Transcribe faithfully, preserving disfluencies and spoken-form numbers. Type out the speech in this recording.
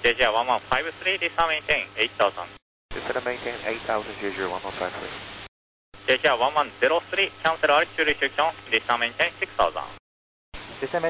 J J one one five three, descend maintain eight thousand. Descend and maintain eight thousand, J J one one five three. J J one one zero three, cancel altitude restriction, descend maintain six thousand. Descend